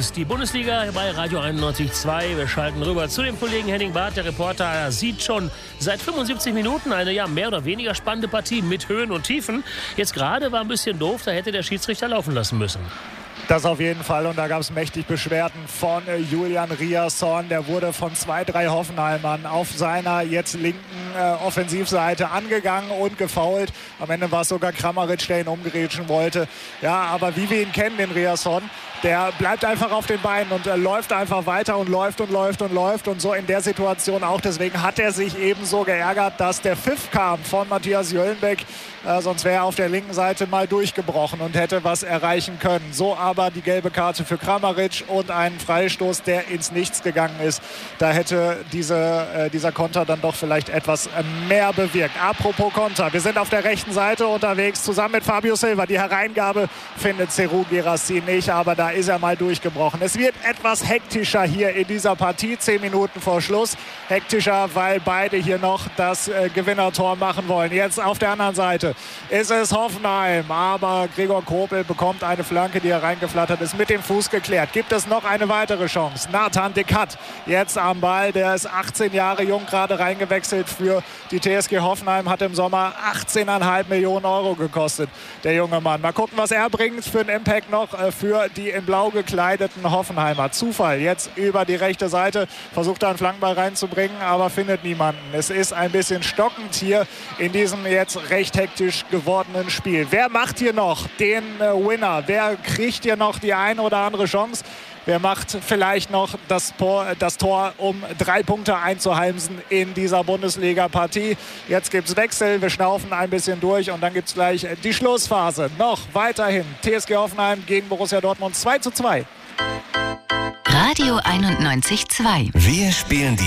ist die Bundesliga bei Radio 91.2. Wir schalten rüber zu dem Kollegen Henning Barth. Der Reporter sieht schon seit 75 Minuten eine mehr oder weniger spannende Partie mit Höhen und Tiefen. Jetzt gerade war ein bisschen doof, da hätte der Schiedsrichter laufen lassen müssen. Das auf jeden Fall, und da gab es mächtig Beschwerden von Julian Riasson. Der wurde von 2-3 Hoffenheimern auf seiner jetzt linken Offensivseite angegangen und gefoult. Am Ende war es sogar Kramaric, der ihn umgerätschen wollte. Ja, aber wie wir ihn kennen, den Riasson, der bleibt einfach auf den Beinen und läuft einfach weiter und läuft und läuft und läuft. Und so in der Situation auch. Deswegen hat er sich ebenso geärgert, dass der Pfiff kam von Matthias Jöllenbeck. Sonst wäre er auf der linken Seite mal durchgebrochen und hätte was erreichen können. So aber die gelbe Karte für Kramaric und einen Freistoß, der ins Nichts gegangen ist. Da hätte dieser Konter dann doch vielleicht etwas mehr bewirkt. Apropos Konter, wir sind auf der rechten Seite unterwegs, zusammen mit Fabio Silva. Die Hereingabe findet Serhou Guirassy nicht, aber da ist er mal durchgebrochen. Es wird etwas hektischer hier in dieser Partie, 10 Minuten vor Schluss. Hektischer, weil beide hier noch das Gewinnertor machen wollen. Jetzt auf der anderen Seite ist es Hoffenheim, aber Gregor Kobel bekommt eine Flanke, die hereingeflattert ist, mit dem Fuß geklärt. Gibt es noch eine weitere Chance? Nathan de Cat jetzt am Ball, der ist 18 Jahre jung, gerade reingewechselt für die TSG Hoffenheim, hat im Sommer 18,5 Millionen Euro gekostet, der junge Mann. Mal gucken, was er bringt für einen Impact noch für die in blau gekleideten Hoffenheimer. Zufall jetzt über die rechte Seite, versucht da einen Flankenball reinzubringen, aber findet niemanden. Es ist ein bisschen stockend hier in diesem jetzt recht hektisch gewordenen Spiel. Wer macht hier noch den Winner? Wer kriegt hier noch die eine oder andere Chance? Wer macht vielleicht noch das Tor, um 3 Punkte einzuheimsen in dieser Bundesliga-Partie? Jetzt gibt es Wechsel, wir schnaufen ein bisschen durch und dann gibt es gleich die Schlussphase. Noch weiterhin TSG Hoffenheim gegen Borussia Dortmund 2:2. Radio 91.2. Wir spielen die